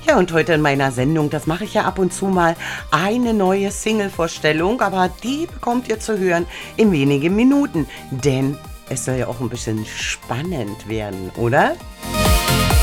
Ja, und heute in meiner Sendung, das mache ich ja ab und zu mal, eine neue Single-Vorstellung, aber die bekommt ihr zu hören in wenigen Minuten, denn es soll ja auch ein bisschen spannend werden, oder?